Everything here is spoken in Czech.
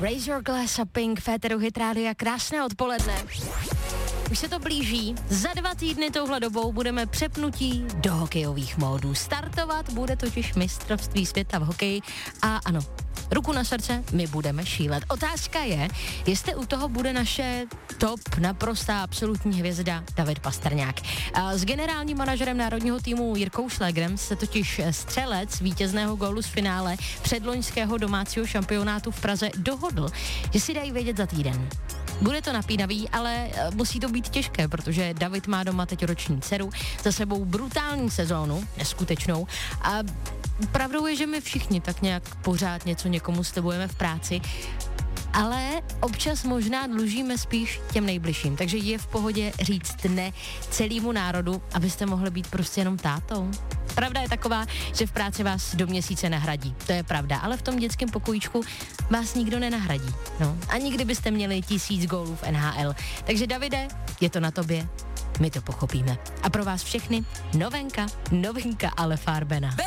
Raise Your Glass a Pink, Féteru Hit Rádia, krásné odpoledne. Už se to blíží, za 2 týdny touhle dobou budeme přepnutí do hokejových módů. Startovat bude totiž mistrovství světa v hokeji a ano, ruku na srdce, my budeme šílet. Otázka je, jestli u toho bude naše top, naprostá absolutní hvězda David Pastrňák. S generálním manažerem národního týmu Jirkou Šlégrem se totiž střelec vítězného gólu z finále předloňského domácího šampionátu v Praze dohodl, že si dají vědět za týden. Bude to napínavý, ale musí to být těžké, protože David má doma teď roční dceru, za sebou brutální sezónu, neskutečnou, a pravdou je, že my všichni tak nějak pořád něco někomu slibujeme v práci, ale občas možná dlužíme spíš těm nejbližším, takže je v pohodě říct ne celému národu, abyste mohli být prostě jenom tátou. Pravda je taková, že v práci vás do měsíce nahradí, to je pravda, ale v tom dětském pokojíčku vás nikdo nenahradí. No. A nikdy byste měli 1000 gólů v NHL. Takže Davide, je to na tobě, my to pochopíme. A pro vás všechny novinka Ale Farbena.